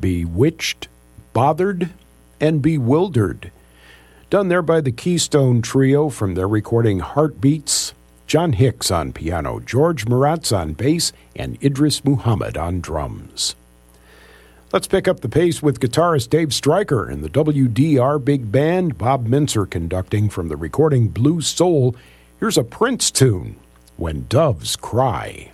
Bewitched, Bothered, and Bewildered. Done there by the Keystone Trio from their recording Heartbeats. John Hicks on piano, George Maratz on bass, and Idris Muhammad on drums. Let's pick up the pace with guitarist Dave Stryker and the WDR Big Band, Bob Mintzer conducting from the recording Blue Soul. Here's a Prince tune, When Doves Cry.